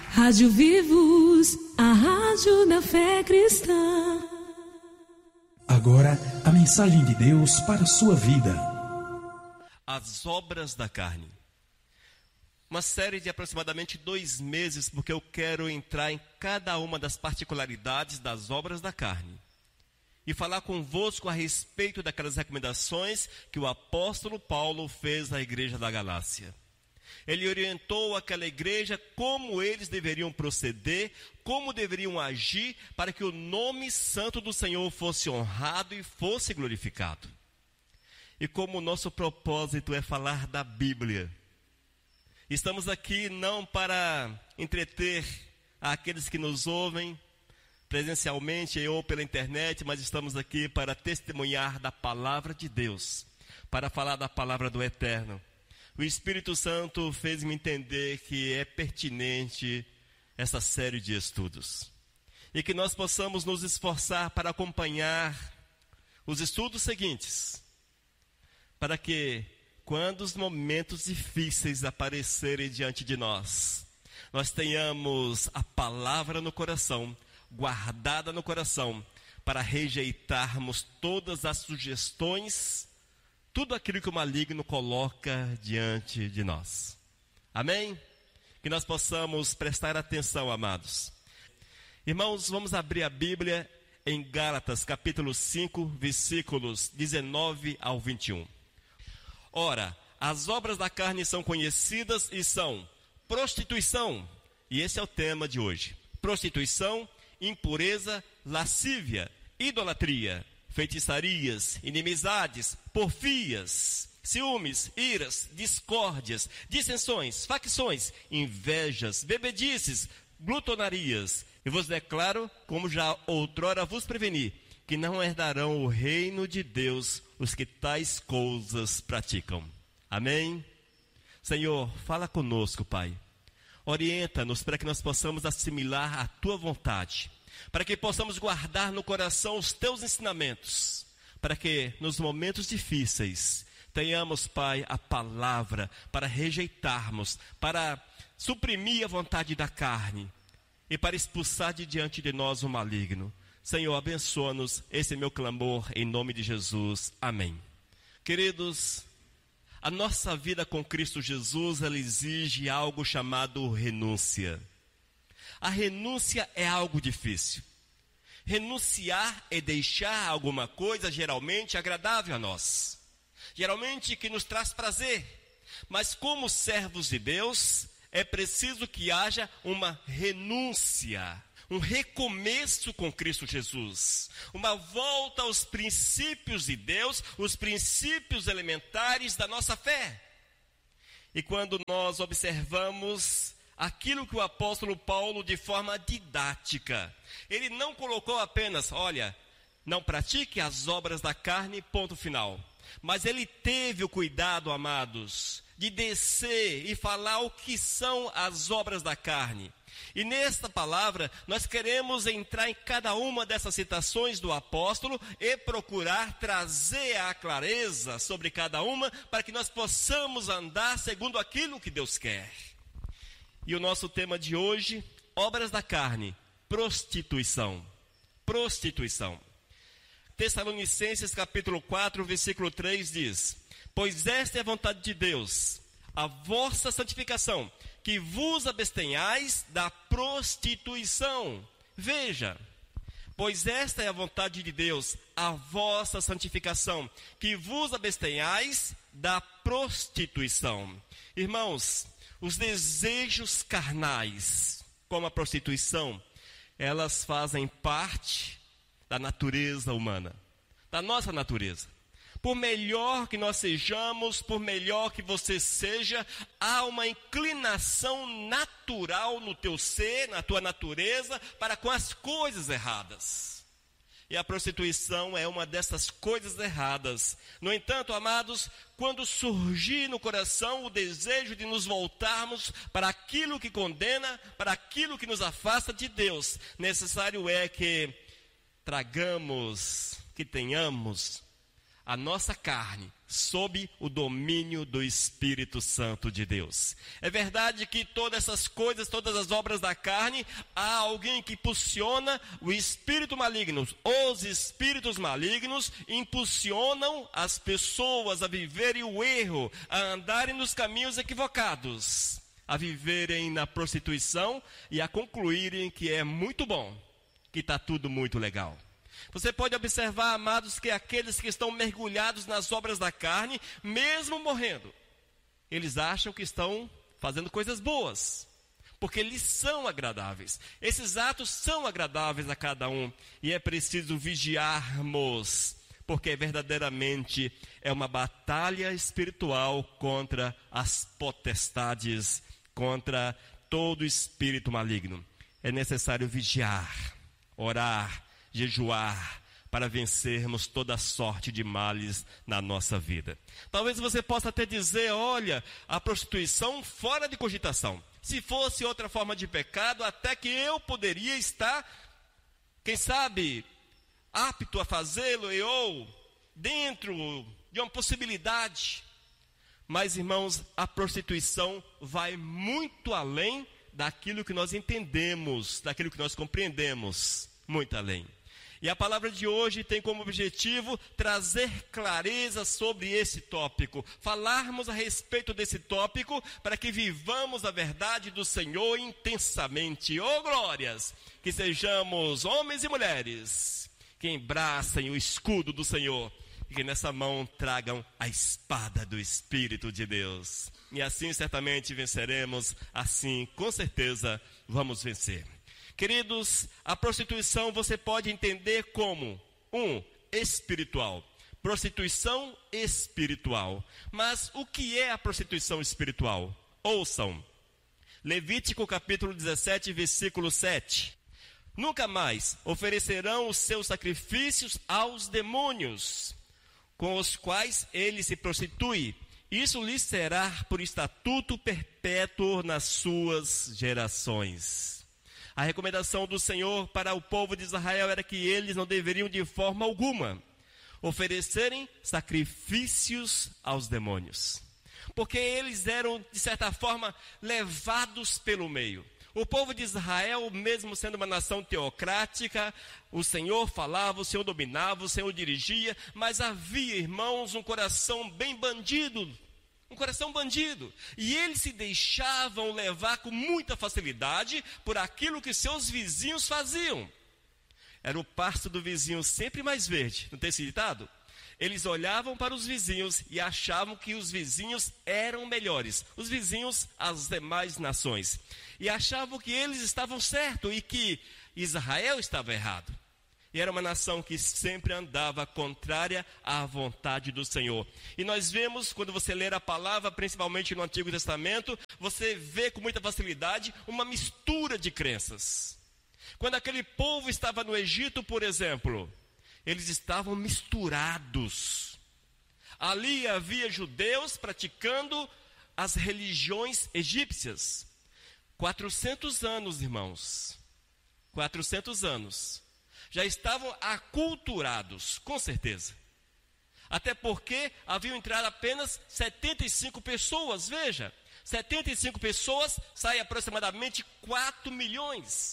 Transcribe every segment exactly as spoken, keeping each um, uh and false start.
Rádio Vivos, a rádio da fé cristã. Agora, a mensagem de Deus para a sua vida. As obras da carne. Uma série de aproximadamente dois meses, porque eu quero entrar em cada uma das particularidades das obras da carne. E falar convosco a respeito daquelas recomendações que o apóstolo Paulo fez à igreja da Galácia. Ele orientou aquela igreja como eles deveriam proceder, como deveriam agir para que o nome santo do Senhor fosse honrado e fosse glorificado. E como o nosso propósito é falar da Bíblia, estamos aqui não para entreter aqueles que nos ouvem presencialmente ou pela internet, mas estamos aqui para testemunhar da palavra de Deus, para falar da palavra do Eterno. O Espírito Santo fez-me entender que é pertinente essa série de estudos. E que nós possamos nos esforçar para acompanhar os estudos seguintes. Para que, quando os momentos difíceis aparecerem diante de nós, nós tenhamos a palavra no coração, guardada no coração, para rejeitarmos todas as sugestões, tudo aquilo que o maligno coloca diante de nós. Amém? Que nós possamos prestar atenção, amados. Irmãos, vamos abrir a Bíblia em Gálatas, capítulo cinco, versículos dezenove ao vinte e um. Ora, as obras da carne são conhecidas e são prostituição, e esse é o tema de hoje. Prostituição, impureza, lascívia, idolatria, feitiçarias, inimizades, porfias, ciúmes, iras, discórdias, dissensões, facções, invejas, bebedices, glutonarias. E vos declaro, como já outrora vos preveni, que não herdarão o reino de Deus os que tais coisas praticam. Amém? Senhor, fala conosco, Pai. Orienta-nos para que nós possamos assimilar a Tua vontade, para que possamos guardar no coração os Teus ensinamentos, para que nos momentos difíceis tenhamos, Pai, a palavra para rejeitarmos, para suprimir a vontade da carne e para expulsar de diante de nós o maligno. Senhor, abençoa-nos, esse é meu clamor em nome de Jesus. Amém. Queridos, a nossa vida com Cristo Jesus, ela exige algo chamado renúncia. A renúncia é algo difícil. Renunciar é deixar alguma coisa geralmente agradável a nós, geralmente que nos traz prazer. Mas como servos de Deus, é preciso que haja uma renúncia, um recomeço com Cristo Jesus, uma volta aos princípios de Deus, os princípios elementares da nossa fé. E quando nós observamos aquilo que o apóstolo Paulo, de forma didática, ele não colocou apenas, olha, não pratique as obras da carne, ponto final. Mas ele teve o cuidado, amados, de descer e falar o que são as obras da carne. E nesta palavra, nós queremos entrar em cada uma dessas citações do apóstolo e procurar trazer a clareza sobre cada uma, para que nós possamos andar segundo aquilo que Deus quer. E o nosso tema de hoje, obras da carne, prostituição. Prostituição. Tessalonicenses capítulo quatro, versículo três diz: pois esta é a vontade de Deus, a vossa santificação, que vos abstenhais da prostituição. Veja, pois esta é a vontade de Deus, a vossa santificação, que vos abstenhais da prostituição. Irmãos, os desejos carnais, como a prostituição, elas fazem parte da natureza humana, da nossa natureza. Por melhor que nós sejamos, por melhor que você seja, há uma inclinação natural no teu ser, na tua natureza, para com as coisas erradas. E a prostituição é uma dessas coisas erradas. No entanto, amados, quando surgir no coração o desejo de nos voltarmos para aquilo que condena, para aquilo que nos afasta de Deus, necessário é que tragamos, que tenhamos a nossa carne sob o domínio do Espírito Santo de Deus. É verdade que todas essas coisas, todas as obras da carne, há alguém que impulsiona o espírito maligno. Os espíritos malignos impulsionam as pessoas a viverem o erro, a andarem nos caminhos equivocados, a viverem na prostituição e a concluírem que é muito bom, que está tudo muito legal. Você pode observar, amados, que aqueles que estão mergulhados nas obras da carne, mesmo morrendo, eles acham que estão fazendo coisas boas, porque eles são agradáveis. Esses atos são agradáveis a cada um, e é preciso vigiarmos, porque verdadeiramente é uma batalha espiritual contra as potestades, contra todo espírito maligno. É necessário vigiar, orar, jejuar, para vencermos toda sorte de males na nossa vida. Talvez você possa até dizer, olha, a prostituição fora de cogitação. Se fosse outra forma de pecado, até que eu poderia estar, quem sabe, apto a fazê-lo, e ou dentro de uma possibilidade. Mas, irmãos, a prostituição vai muito além daquilo que nós entendemos, daquilo que nós compreendemos, muito além. E a palavra de hoje tem como objetivo trazer clareza sobre esse tópico, falarmos a respeito desse tópico, para que vivamos a verdade do Senhor intensamente. Oh glórias! Que sejamos homens e mulheres que embracem o escudo do Senhor e que nessa mão tragam a espada do Espírito de Deus. E assim certamente venceremos, assim com certeza vamos vencer. Queridos, a prostituição você pode entender como, um, espiritual. Prostituição espiritual. Mas o que é a prostituição espiritual? Ouçam. Levítico capítulo dezessete, versículo sete. Nunca mais oferecerão os seus sacrifícios aos demônios, com os quais ele se prostitui. Isso lhes será por estatuto perpétuo nas suas gerações. A recomendação do Senhor para o povo de Israel era que eles não deveriam de forma alguma oferecerem sacrifícios aos demônios, porque eles eram, de certa forma, levados pelo meio. O povo de Israel, mesmo sendo uma nação teocrática, o Senhor falava, o Senhor dominava, o Senhor dirigia, mas havia, irmãos, um coração bem bandido, um coração bandido, e eles se deixavam levar com muita facilidade por aquilo que seus vizinhos faziam. Era o pasto do vizinho sempre mais verde, não tem esse ditado? Eles olhavam para os vizinhos e achavam que os vizinhos eram melhores, os vizinhos as demais nações, e achavam que eles estavam certos e que Israel estava errado. E era uma nação que sempre andava contrária à vontade do Senhor. E nós vemos, quando você ler a palavra, principalmente no Antigo Testamento, você vê com muita facilidade uma mistura de crenças. Quando aquele povo estava no Egito, por exemplo, eles estavam misturados. Ali havia judeus praticando as religiões egípcias. quatrocentos anos, irmãos. quatrocentos anos. Já estavam aculturados, com certeza. Até porque haviam entrado apenas setenta e cinco pessoas, veja. setenta e cinco pessoas, sai aproximadamente quatro milhões.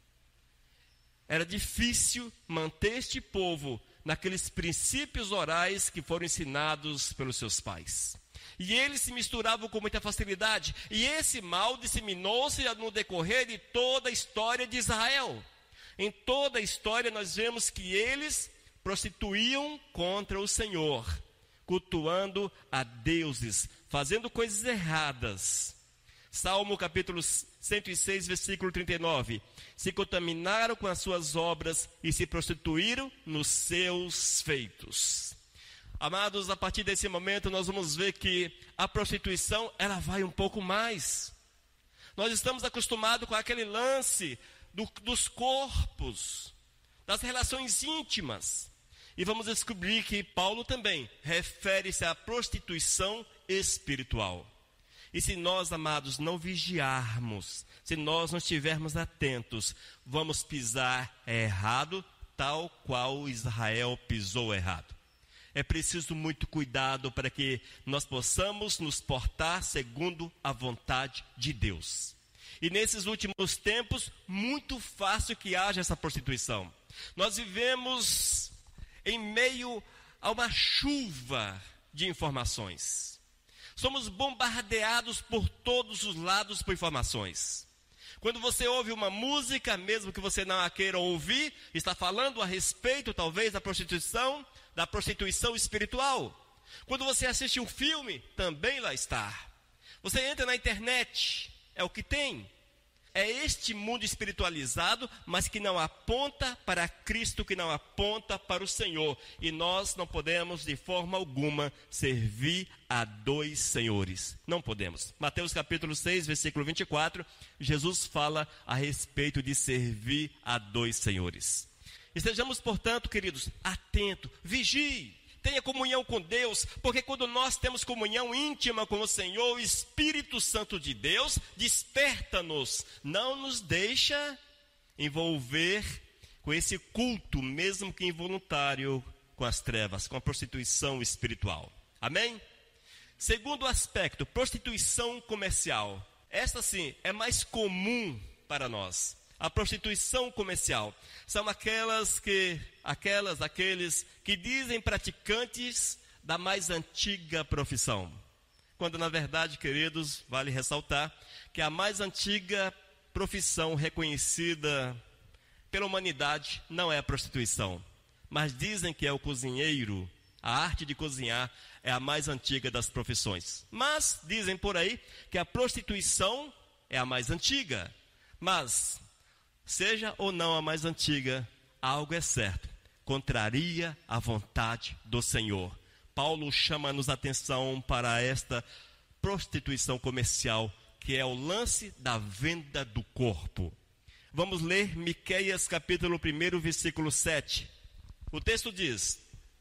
Era difícil manter este povo naqueles princípios orais que foram ensinados pelos seus pais. E eles se misturavam com muita facilidade. E esse mal disseminou-se no decorrer de toda a história de Israel. Em toda a história nós vemos que eles prostituíam contra o Senhor, cultuando a deuses, fazendo coisas erradas. Salmo capítulo cento e seis, versículo trinta e nove. Se contaminaram com as suas obras e se prostituíram nos seus feitos. Amados, a partir desse momento nós vamos ver que a prostituição, ela vai um pouco mais. Nós estamos acostumados com aquele lance do, dos corpos, das relações íntimas. E vamos descobrir que Paulo também refere-se à prostituição espiritual. E se nós, amados, não vigiarmos, se nós não estivermos atentos, vamos pisar errado, tal qual Israel pisou errado. É preciso muito cuidado para que nós possamos nos portar segundo a vontade de Deus. E nesses últimos tempos, muito fácil que haja essa prostituição. Nós vivemos em meio a uma chuva de informações. Somos bombardeados por todos os lados por informações. Quando você ouve uma música, mesmo que você não a queira ouvir, está falando a respeito, talvez, da prostituição, da prostituição espiritual. Quando você assiste um filme, também lá está. Você entra na internet, é o que tem. É este mundo espiritualizado, mas que não aponta para Cristo, que não aponta para o Senhor. E nós não podemos, de forma alguma, servir a dois senhores. Não podemos. Mateus capítulo seis, versículo vinte e quatro, Jesus fala a respeito de servir a dois senhores. Estejamos, portanto, queridos, atentos, vigie. Tenha comunhão com Deus, porque quando nós temos comunhão íntima com o Senhor, o Espírito Santo de Deus desperta-nos, não nos deixa envolver com esse culto, mesmo que involuntário, com as trevas, com a prostituição espiritual. Amém? Segundo aspecto, prostituição comercial. Esta sim é mais comum para nós. A prostituição comercial são aquelas que, aquelas, aqueles que dizem praticantes da mais antiga profissão. Quando na verdade, queridos, vale ressaltar que a mais antiga profissão reconhecida pela humanidade não é a prostituição. Mas dizem que é o cozinheiro, a arte de cozinhar é a mais antiga das profissões. Mas dizem por aí que a prostituição é a mais antiga. Mas seja ou não a mais antiga, algo é certo, contraria a vontade do Senhor. Paulo chama-nos a atenção para esta prostituição comercial, que é o lance da venda do corpo. Vamos ler Miqueias capítulo um, versículo sete. O texto diz: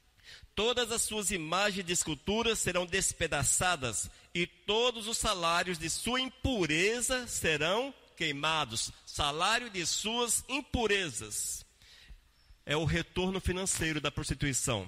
todas as suas imagens de esculturas serão despedaçadas, e todos os salários de sua impureza serão queimados. Salário de suas impurezas é o retorno financeiro da prostituição.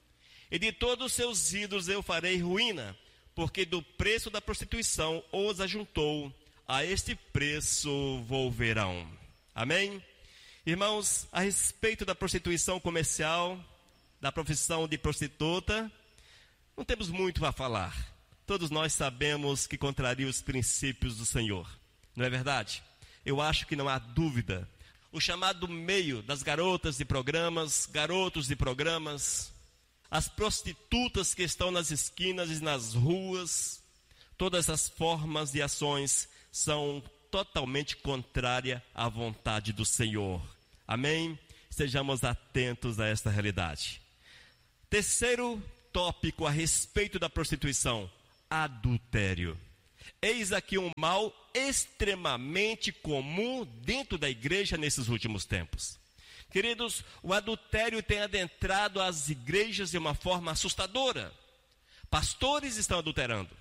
E de todos os seus ídolos eu farei ruína, porque do preço da prostituição os ajuntou, a este preço volverão. Amém? Irmãos, a respeito da prostituição comercial, da profissão de prostituta, não temos muito a falar. Todos nós sabemos que contraria os princípios do Senhor. Não é verdade? Eu acho que não há dúvida. O chamado meio das garotas de programas, garotos de programas, as prostitutas que estão nas esquinas e nas ruas, todas as formas de ações são totalmente contrárias à vontade do Senhor. Amém? Sejamos atentos a esta realidade. Terceiro tópico a respeito da prostituição: adultério. Eis aqui um mal extremamente comum dentro da igreja nesses últimos tempos. Queridos, o adultério tem adentrado as igrejas de uma forma assustadora. Pastores estão adulterando.